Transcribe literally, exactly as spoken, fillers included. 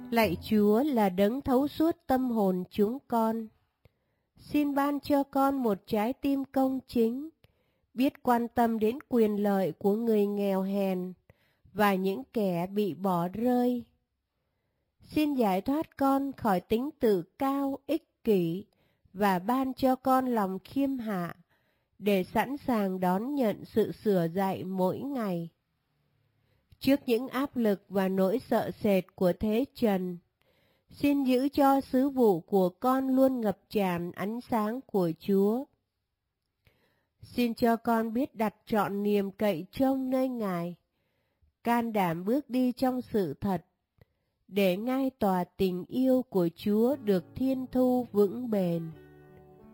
Lạy Chúa là đấng thấu suốt tâm hồn chúng con. Xin ban cho con một trái tim công chính, biết quan tâm đến quyền lợi của người nghèo hèn và những kẻ bị bỏ rơi. Xin giải thoát con khỏi tính tự cao, ích kỷ và ban cho con lòng khiêm hạ để sẵn sàng đón nhận sự sửa dạy mỗi ngày. Trước những áp lực và nỗi sợ sệt của thế trần, xin giữ cho sứ vụ của con luôn ngập tràn ánh sáng của Chúa. Xin cho con biết đặt trọn niềm cậy trông nơi Ngài, can đảm bước đi trong sự thật, để ngai tòa tình yêu của Chúa được thiên thu vững bền.